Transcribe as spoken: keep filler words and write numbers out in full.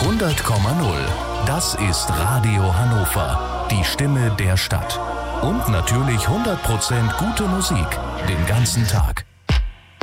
hundert Komma null. Das ist Radio Hannover, die Stimme der Stadt. Und natürlich hundert Prozent gute Musik, den ganzen Tag.